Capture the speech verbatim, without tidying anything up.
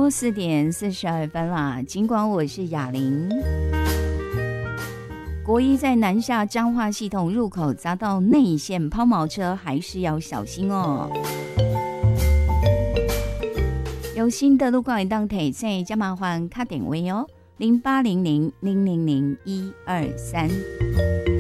喽，四点四十二分啦。尽管我是雅玲，国一在南下彰化系统入口匝道内线抛锚车，还是要小心哦。有新的路况当提醒，加麻烦卡点位哦，零八零零零零零一二三。